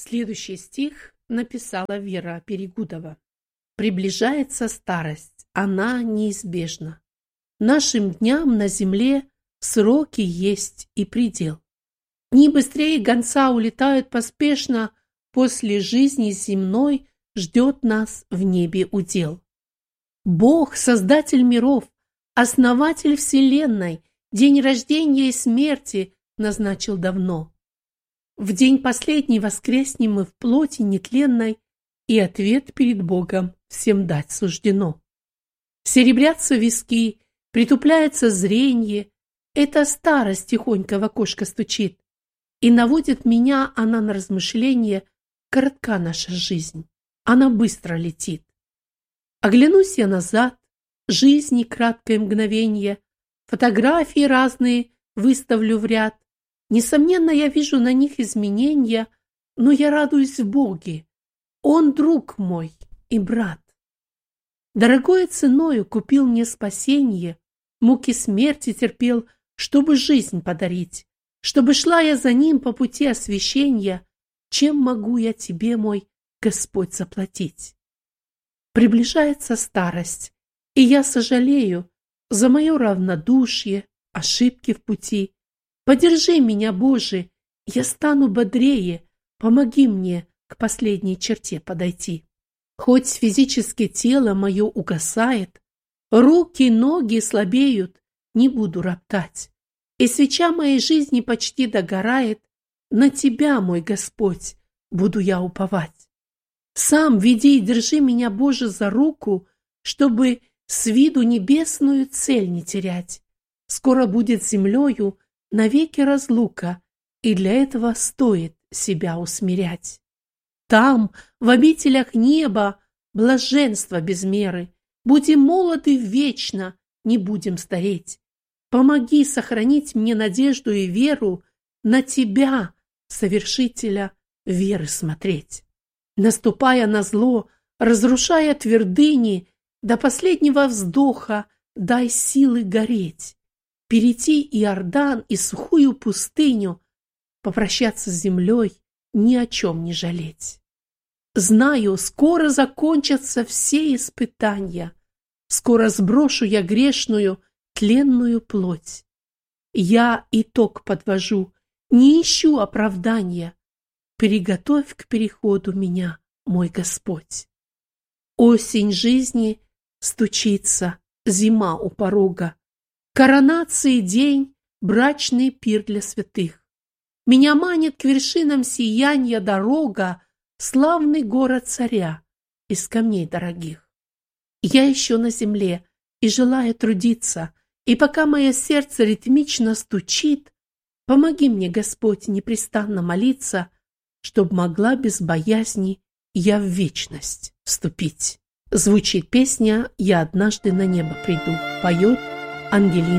Следующий стих написала Вера Перегудова. «Приближается старость, она неизбежна. Нашим дням на земле сроки есть и предел. Дни быстрее гонца улетают поспешно, после жизни земной ждет нас в небе удел. Бог, создатель миров, основатель вселенной, день рождения и смерти назначил давно. В день последний воскреснем мы в плоти нетленной, и ответ перед Богом всем дать суждено. Серебрятся виски, притупляется зрение, эта старость тихонько в окошко стучит, и наводит меня она на размышление: коротка наша жизнь, она быстро летит. Оглянусь я назад, жизни краткое мгновенье, фотографии разные выставлю в ряд. Несомненно, я вижу на них изменения, но я радуюсь в Боге. Он друг мой и брат. Дорогою ценою купил мне спасение, муки смерти терпел, чтобы жизнь подарить, чтобы шла я за ним по пути освящения. Чем могу я тебе, мой Господь, заплатить? Приближается старость, и я сожалею за мое равнодушие, ошибки в пути. Подержи меня, Боже, я стану бодрее, помоги мне к последней черте подойти. Хоть физически тело мое угасает, руки, ноги слабеют, не буду роптать, и свеча моей жизни почти догорает, на Тебя, мой Господь, буду я уповать. Сам веди и держи меня, Боже, за руку, чтобы с виду небесную цель не терять. Скоро будет с землею навеки разлука, и для этого стоит себя усмирять. Там, в обителях неба, блаженство без меры. Будем молоды вечно, не будем стареть. Помоги сохранить мне надежду и веру, на Тебя, совершителя веры, смотреть. Наступая на зло, разрушая твердыни, до последнего вздоха дай силы гореть. Перейти Иордан и сухую пустыню, попрощаться с землей, ни о чем не жалеть. Знаю, скоро закончатся все испытания, скоро сброшу я грешную, тленную плоть. Я итог подвожу, не ищу оправдания. Приготовь к переходу меня, мой Господь. Осень жизни стучится, зима у порога. Коронации день, брачный пир для святых. Меня манит к вершинам сиянья дорога, славный город царя из камней дорогих. Я еще на земле и желаю трудиться, и пока мое сердце ритмично стучит, помоги мне, Господь, непрестанно молиться, чтоб могла без боязни я в вечность вступить. Звучит песня «Я однажды на небо приду», поет Ангелина.